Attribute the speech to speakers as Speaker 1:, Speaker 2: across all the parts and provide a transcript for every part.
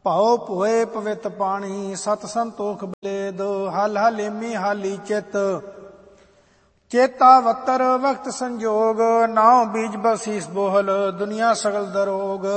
Speaker 1: ਭਾਉ ਭੋਏ ਪਵਿੱਤ ਪਾਣੀ, ਸਤ ਸੰਤੋਖ ਬਲੇਦ, ਹਲ ਹਲੇਮੀ ਹਾਲੀ ਚਿਤ। ਚੇਤਾ ਵਤਰ ਵਕਤ ਸੰਜੋਗ, ਨਾਉ ਬੀਜ ਬਸੀਸ ਬੋਹਲ, ਦੁਨੀਆ ਸਗਲ ਦਰੋਗ।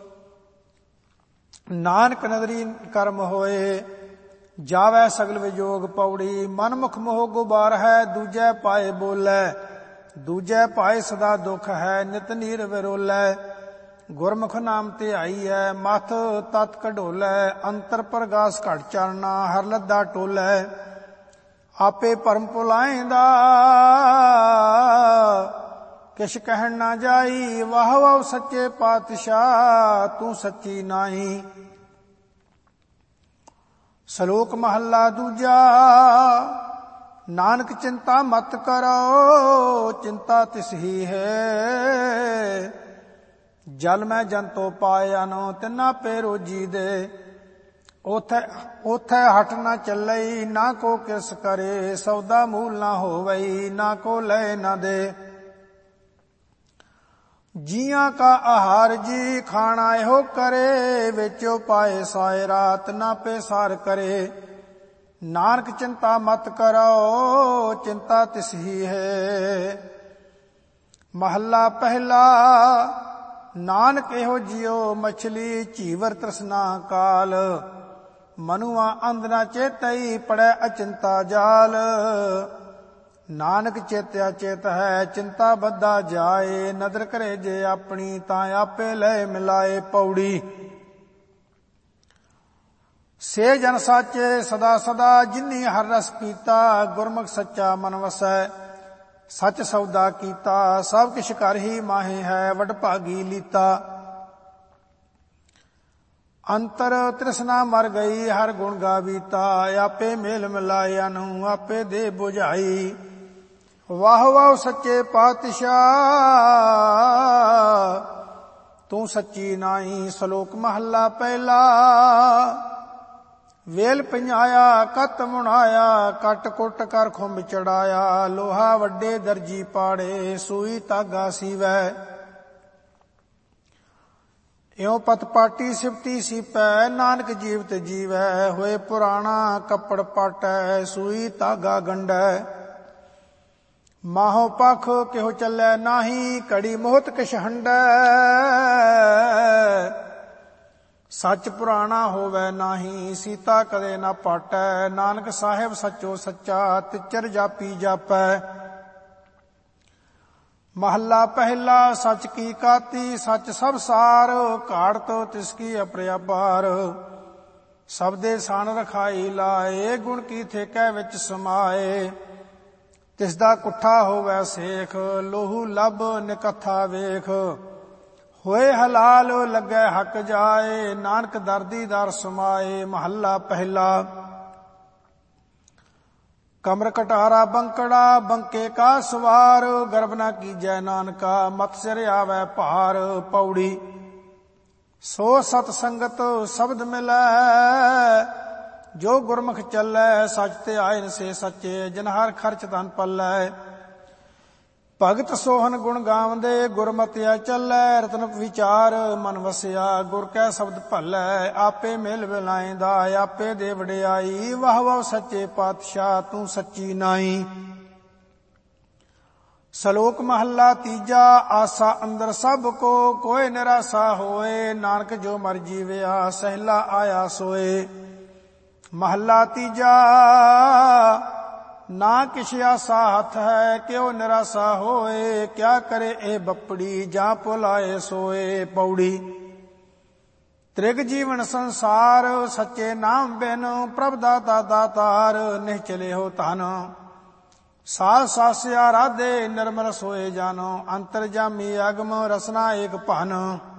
Speaker 1: ਨਾਨਕ ਨਦਰੀ ਕਰਮ ਹੋਏ, ਜਾਵੈ ਸਗਲ ਵਿਜੋਗ। ਪੌੜੀ ਮਨ ਮੁਖ ਮੋਹ ਗੁਬਾਰ ਹੈ, ਦੂਜੈ ਪਾਏ ਬੋਲੇ। ਦੂਜੈ ਪਾਏ ਸਦਾ ਦੁਖ ਹੈ, ਨਿਤ ਨੀਰ ਵਿਰੋਲੇ। ਗੁਰਮੁਖ ਨਾਮ ਧਿਆਈਐ, ਮਥ ਤਤ ਕਢੋਲੇ। ਅੰਤਰ ਪ੍ਰਗਾਸ ਘਟ ਚਰਨਾ, ਹਰ ਲੱਦਾ ਟੋਲੇ। ਆਪੇ ਭਰਮ ਭੁਲਾਏਂਦਾ, ਕਿਛ ਕਹਿਣ ਨਾ ਜਾਈ। ਵਾਹ ਵਾਹ ਸੱਚੇ ਪਾਤਸ਼ਾਹ, ਤੂੰ ਸੱਚੀ ਨਾਈ। ਸ਼ਲੋਕ ਮਹੱਲਾ ਦੂਜਾ। ਨਾਨਕ ਚਿੰਤਾ ਮਤ ਕਰੋ, ਚਿੰਤਾ ਤਿਸ ਹੀ ਹੈ। ਜਲ ਮੈਂ ਜੰਤੋ ਪਾਇਆਨੋ, ਤਿਨਾ ਪੇ ਰੋਜੀ ਦੇ। ਉਥੈ ਹਟ ਨਾ ਚੱਲਈ, ਨਾ ਕੋ ਕਿਸ ਕਰੇ। ਸੌਦਾ ਮੂਲ ਨਾ ਹੋਵਈ, ਨਾ ਕੋ ਲੈ ਨਾ ਦੇ। ਜੀਆਂ ਕਾ ਆਹਾਰ ਜੀ, ਖਾਣਾ ਇਹੋ ਕਰੇ। ਵਿੱਚੋ ਪਾਏ ਸਾਇ ਰਾਤ, ਨਾ ਪੇ ਸਾਰ ਕਰੇ। ਨਾਨਕ ਚਿੰਤਾ ਮਤ ਕਰੋ, ਚਿੰਤਾ ਤਿਸ ਹੀ ਹੈ। ਮਹੱਲਾ ਪਹਿਲਾ। ਨਾਨਕ ਇਹੋ ਜਿਉ ਮਛਲੀ, ਝੀਵਰ ਤ੍ਰਿਸ਼ਨਾ ਕਾਲ। ਮਨੁਆ ਅੰਧ ਨਾ ਚੇਤਈ, ਪੜੈ ਅਚਿੰਤਾ ਜਾਲ। ਨਾਨਕ ਚੇਤਿਆ ਚੇਤ ਹੈ, ਚਿੰਤਾ ਬੱਧਾ ਜਾਏ। ਨਦਰ ਕਰੇ ਜੇ ਆਪਣੀ, ਤਾਂ ਆਪੇ ਲੈ ਮਿਲਾਏ। ਪੌੜੀ ਸੇ ਜਨ ਸਾਚੇ ਸਦਾ ਸਦਾ, ਜਿਨੀ ਹਰ ਰਸ ਪੀਤਾ। ਗੁਰਮੁਖ ਸੱਚਾ ਮਨ ਵਸੈ, ਸਚ ਸੌਦਾ ਕੀਤਾ। ਸਭ ਕਿਛ ਘਰ ਹੀ ਮਾਹੇ ਹੈ, ਵਡਭਾਗੀ ਲੀਤਾ। ਅੰਤਰ ਤ੍ਰਿਸ਼ਨਾ ਮਰ ਗਈ, ਹਰ ਗੁਣ ਗਾਵੀਤਾ। ਆਪੇ ਮੇਲ ਮਿਲਾਇਆ ਨੂੰ, ਆਪੇ ਦੇ ਬੁਝਾਈ। ਵਾਹ ਵਾਹ ਸੱਚੇ ਪਾਤਸ਼ਾਹ, ਤੂੰ ਸੱਚੀ ਨਾਈ। ਸ਼ਲੋਕ ਮਹੱਲਾ ਪਹਿਲਾ। ਵੇਲ ਪഞ്ഞਾਇਆ ਕਤ ਮੁਣਾਇਆ, ਕਟ ਕੁੱਟ ਕਰ ਖੁੰਭ ਚੜਾਇਆ। ਲੋਹਾ ਵੱਡੇ ਦਰਜੀ ਪਾੜੇ, ਸੂਈ ਧਾਗਾ ਸੀਵੈ। ਇਉ ਪਤ ਪਾਟੀ ਸਿਫਤੀ ਸੀਪੈ, ਨਾਨਕ ਜੀਵਤ ਜੀਵੈ। ਹੋਏ ਪੁਰਾਣਾ ਕੱਪੜ ਪਾਟੈ, ਸੂਈ ਧਾਗਾ ਗੰਢੈ। ਮਾਹੋ ਪਖ ਕਿਹੋ ਚੱਲੈ ਨਾਹੀ, ਘੜੀ ਮੋਹਤ ਕਿਛ ਹੰਢੈ। ਸੱਚ ਪੁਰਾਣਾ ਹੋਵੈ ਨਾਹੀ, ਸੀਤਾ ਕਦੇ ਨਾ ਪਾਟੈ। ਨਾਨਕ ਸਾਹਿਬ ਸੱਚੋ ਸੱਚਾ, ਤਿਚਰ ਜਾਪੀ ਜਾਪੈ। ਮਹੱਲਾ ਪਹਿਲਾ। ਸੱਚ ਕੀ ਕਾਤੀ, ਸੱਚ ਸਭ ਸਾਰ। ਘਾੜਤ ਤਿਸ ਕੀ ਅਪਰਿਆਬਾਰ। ਸਬਦੇ ਸਣ ਰਖਾਈ ਲਾਏ, ਗੁਣ ਕੀ ਠੇਕੈ ਵਿੱਚ ਸਮਾਏ। ਤਿਸ ਦਾ ਕੁੱਠਾ ਹੋਵੈ ਸੇਖ, ਲੋਹੂ ਲੱਭ ਨਿਕੱਥਾ ਵੇਖ। ਹੋਏ ਹਲਾਲ ਲੱਗੈ ਹੱਕ ਜਾਏ, ਨਾਨਕ ਦਰਦੀ ਦਰ ਸਮਾਏ। ਮਹੱਲਾ ਪਹਿਲਾ। ਕਮਰ ਕਟਾਰਾ ਬੰਕੜਾ, ਬੰਕੇ ਕਾ ਸਵਾਰ। ਗਰਭ ਨਾ ਕੀਜੈ ਨਾਨਕਾ, ਮਤ ਸਿਰ ਆਵੈ ਭਾਰ। ਪੌੜੀ ਸੋ ਸਤ ਸੰਗਤ ਸ਼ਬਦ ਮਿਲੈ, ਜੋ ਗੁਰਮੁਖ ਚੱਲੈ। ਸਚ ਤੇ ਆਇਨ ਸੇ ਸੱਚੇ, ਜਿਨ ਹਰ ਖਰਚ ਧਨ ਪੱਲੈ। ਭਗਤ ਸੋਹਨ ਗੁਣ ਗਾਵਦੇ, ਗੁਰਮਤਿਆ ਚੱਲੈ। ਰਤਨ ਵਿਚਾਰ ਮਨ ਵਸਿਆ, ਗੁਰ ਕੈ ਸ਼ਬਦ ਭੱਲੈ। ਆਪੇ ਮਿਲ ਮਿਲਾਇਂਦਾ, ਆਪੇ ਦੇ ਵਡਿਆਈ। ਵਾਹ ਵਾਹ ਸੱਚੇ ਪਾਤਸ਼ਾਹ, ਤੂੰ ਸੱਚੀ ਨਾਈ। ਸ਼ਲੋਕ ਮਹੱਲਾ ਤੀਜਾ। ਆਸਾ ਅੰਦਰ ਸਭ ਕੋ, ਕੋਇ ਨਿਰਾਸਾ ਹੋਏ। ਨਾਨਕ ਜੋ ਮਰ ਜੀਵਿਆ, ਸਹਿਲਾ ਆਇਆ ਸੋਏ। ਮਹੱਲਾ ਤੀਜਾ। ਨਾ ਕਿਛ ਆਸਾ ਹੱਥ ਹੈ, ਕਿਉ ਨਿਰਾਸਾ ਹੋਏ। ਕਿਆ ਕਰੇ ਇਹ ਬੱਪੜੀ, ਜਾਂ ਭੁਲਾਏ ਸੋਏ। ਪੌੜੀ ਤ੍ਰਿਗ ਜੀਵਨ ਸੰਸਾਰ, ਸੱਚੇ ਨਾਮ ਬਿਨ। ਪ੍ਰਭ ਦਾਤਾ ਦਾਤਾਰ, ਨਿਹਚਲੇ ਹੋ ਧਨ। ਸਾਧ ਸਾਸਿਆ ਰਾਧੇ, ਨਿਰਮਲ ਸੋਏ ਜਾਨੋ। ਅੰਤਰ ਜਾਮੀ ਅਗਮ, ਰਸਨਾ ਏਕ ਭਨ।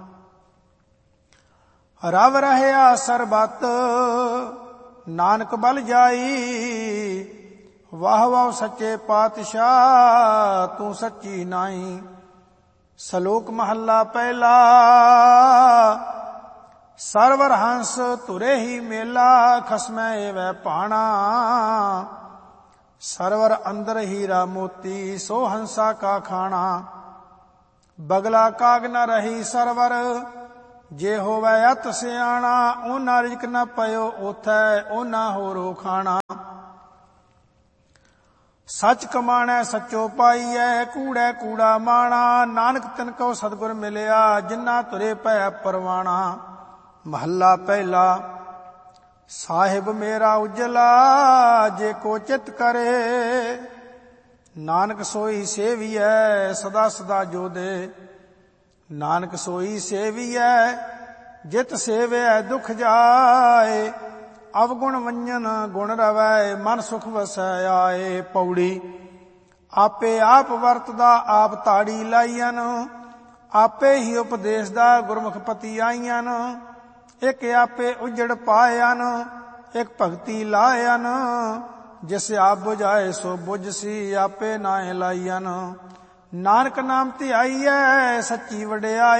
Speaker 1: ਰਵ ਰਹਿਆ ਸਰਬਤ, ਨਾਨਕ ਬਲ ਜਾਈ। ਵਾਹ ਵਾਹ ਸੱਚੇ ਪਾਤਸ਼ਾਹ, ਤੂੰ ਸੱਚੀ ਨਾਈ। ਸ਼ਲੋਕ ਮਹੱਲਾ ਪਹਿਲਾ। ਸਰਵਰ ਹੰਸ ਧੁਰੇ ਹੀ ਮੇਲਾ, ਖਸਮੈ ਏਵੈ ਭਾਣਾ। ਸਰਵਰ ਅੰਦਰ ਹੀਰਾ ਮੋਤੀ, ਸੋ ਹੰਸਾ ਕਾ ਖਾਣਾ। ਬਗਲਾ ਕਾਗ ਨ ਰਹੀ ਸਰਵਰ, ਜੇ ਹੋਵੇ ਅਤ ਸਿਆਣਾ, ਉਹਨਾਂ ਰਿਜਕ ਨਾ ਪਇਓ ਉਥੈ, ਉਹਨਾਂ ਹੋਰੋ ਖਾਣਾ। ਸੱਚ ਕਮਾਣੈ ਸੱਚੋ ਪਾਈਐ, ਕੂੜੈ ਕੂੜਾ ਮਾਣਾ, ਨਾਨਕ ਤਿਨ ਕਉ ਸਤਿਗੁਰ ਮਿਲਿਆ, ਜਿਨ੍ਹਾਂ ਤੁਰੇ ਭੈ ਪਰਵਾਣਾ। ਮਹੱਲਾ ਪਹਿਲਾ। ਸਾਹਿਬ ਮੇਰਾ ਉਜਲਾ, ਜੇ ਕੋ ਚਿਤ ਕਰੇ, ਨਾਨਕ ਸੋਈ ਸੇਵੀਐ, ਸਦਾ ਸਦਾ ਜੋ ਦੇ। ਨਾਨਕ ਸੋਈ ਸੇਵੀਐ, ਜਿਤ ਸੇਵਿਐ ਦੁਖ ਜਾਏ, ਅਵਗੁਣ ਵੰਜਨ ਗੁਣ ਰਵੈ, ਮਨ ਸੁਖ ਵਸੈ ਆਏ। ਪੌੜੀ। ਆਪੇ ਆਪ ਵਰਤਦਾ ਆਪ ਤਾੜੀ ਲਾਈਆਂ, ਆਪੇ ਹੀ ਉਪਦੇਸ਼ ਦਾ ਗੁਰਮੁਖ ਪਤੀ ਆਈਆਂ। ਇੱਕ ਆਪੇ ਉਜੜ ਪਾਇਆਂ, ਇੱਕ ਭਗਤੀ ਲਾਇਆਂ, ਜਿਸ ਆਪ ਬੁਝਾਏ ਸੋ ਬੁਝਸੀ, ਆਪੇ ਨਾਏ ਲਾਈਆਂ। ਨਾਨਕ ਨਾਮ ਧਿਆਈਐ, ਸੱਚੀ ਵਡਿਆਈ।